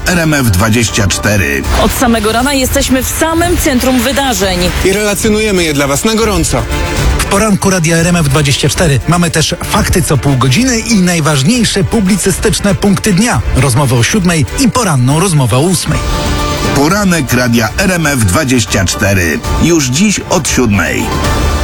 RMF24. Od samego rana jesteśmy w samym centrum wydarzeń. I relacjonujemy je dla Was na gorąco. W poranku Radia RMF24 mamy też fakty co pół godziny i najważniejsze publicystyczne punkty dnia. Rozmowę o 7 i poranną rozmowę o 8. Poranek Radia RMF24. Już dziś od 7.